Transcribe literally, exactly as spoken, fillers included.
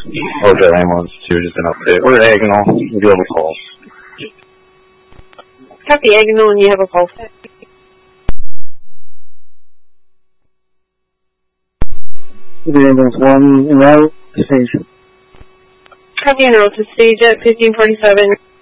Oakdale ambulance two, just an update. We're at Agnall. We do have a call. Copy Agnall, and you have a call. The ambulance one, en route to stage. Copy en route to stage at fifteen forty-seven.